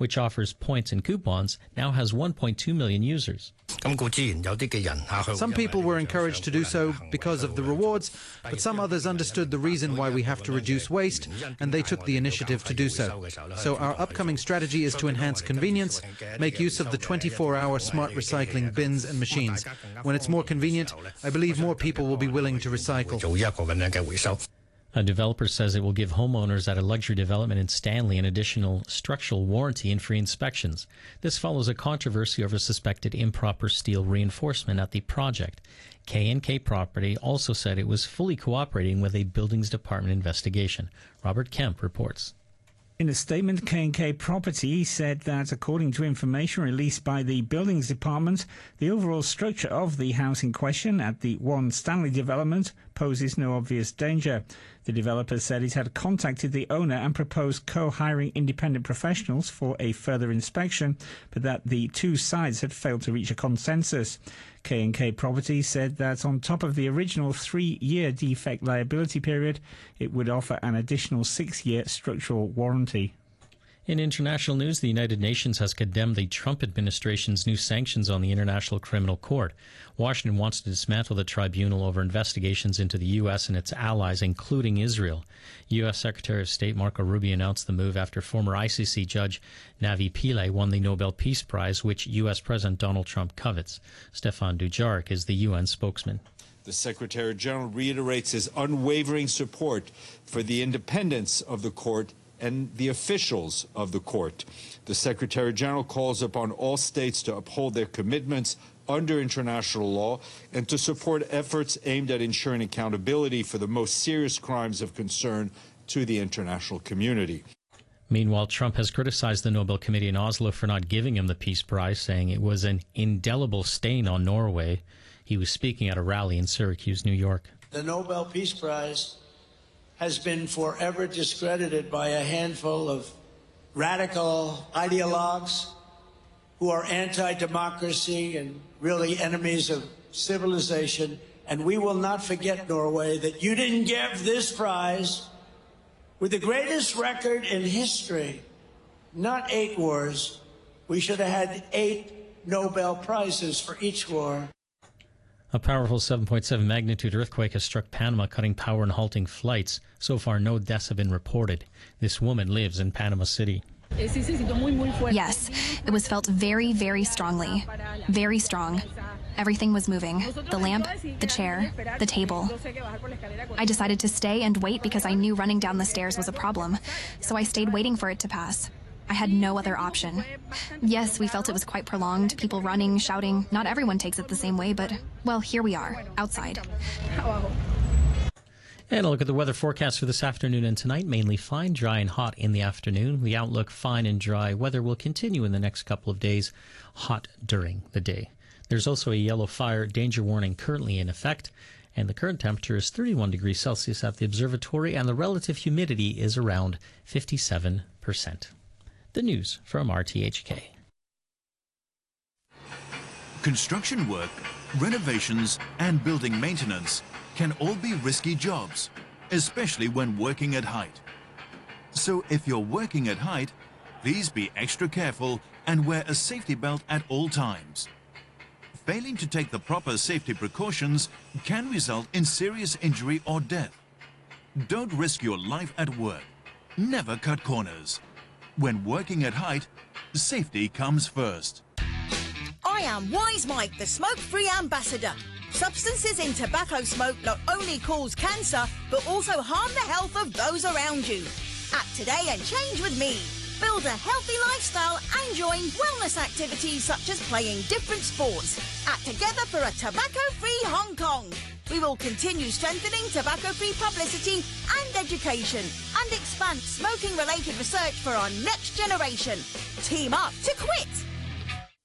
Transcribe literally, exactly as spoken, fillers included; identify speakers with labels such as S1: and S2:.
S1: which offers points and coupons, now has one point two million users.
S2: Some people were encouraged to do so because of the rewards, but some others understood the reason why we have to reduce waste, and they took the initiative to do so. So our upcoming strategy is to enhance convenience, make use of the twenty-four hour smart recycling bins and machines. When it's more convenient, I believe more people will be willing to recycle.
S1: A developer says it will give homeowners at a luxury development in Stanley an additional structural warranty and free inspections. This follows a controversy over suspected improper steel reinforcement at the project. K and K Property also said it was fully cooperating with a buildings department investigation. Robert Kemp reports.
S3: In a statement, K and K Property said that according to information released by the Buildings Department, the overall structure of the house in question at the One Stanley development poses no obvious danger. The developer said it had contacted the owner and proposed co-hiring independent professionals for a further inspection, but that the two sides had failed to reach a consensus. K and K Property said that on top of the original three-year defect liability period, it would offer an additional six-year structural warranty.
S1: In international news, the United Nations has condemned the Trump administration's new sanctions on the International Criminal Court. Washington wants to dismantle the tribunal over investigations into the U S and its allies, including Israel. U S Secretary of State Marco Rubio announced the move after former I C C judge Navi Pillay won the Nobel Peace Prize, which U S President Donald Trump covets. Stefan Dujarric is the U N spokesman.
S4: The Secretary General reiterates his unwavering support for the independence of the court and the officials of the court. The Secretary General calls upon all states to uphold their commitments under international law and to support efforts aimed at ensuring accountability for the most serious crimes of concern to the international community.
S1: Meanwhile, Trump has criticized the Nobel Committee in Oslo for not giving him the Peace Prize, saying it was an indelible stain on Norway. He was speaking at a rally in Syracuse, New York.
S5: The Nobel Peace Prize has been forever discredited by a handful of radical ideologues who are anti-democracy and really enemies of civilization. And we will not forget, Norway, that you didn't give this prize with the greatest record in history, not eight wars. We should have had eight Nobel Prizes for each war.
S1: A powerful seven point seven magnitude earthquake has struck Panama, cutting power and halting flights. So far, no deaths have been reported. This woman lives in Panama City.
S6: Yes, it was felt very, very strongly. Very strong. Everything was moving. The lamp, the chair, the table. I decided to stay and wait because I knew running down the stairs was a problem. So I stayed waiting for it to pass. I had no other option. Yes, we felt it was quite prolonged, people running, shouting. Not everyone takes it the same way, but, well, here we are, outside.
S1: And a look at the weather forecast for this afternoon and tonight. Mainly fine, dry and hot in the afternoon. The outlook, fine and dry. Weather will continue in the next couple of days, hot during the day. There's also a yellow fire danger warning currently in effect, and the current temperature is thirty-one degrees Celsius at the observatory, and the relative humidity is around fifty-seven percent. The news from R T H K.
S7: Construction work, renovations and building maintenance can all be risky jobs, especially when working at height. So if you're working at height, please be extra careful and wear a safety belt at all times. Failing to take the proper safety precautions can result in serious injury or death. Don't risk your life at work. Never cut corners. When working at height, safety comes first.
S8: I am Wise Mike, the smoke-free ambassador. Substances in tobacco smoke not only cause cancer, but also harm the health of those around you. Act today and change with me. Build a healthy lifestyle and join wellness activities such as playing different sports. Act together for a tobacco-free Hong Kong. We will continue strengthening tobacco-free publicity and education and expand smoking-related research for our next generation. Team up to quit.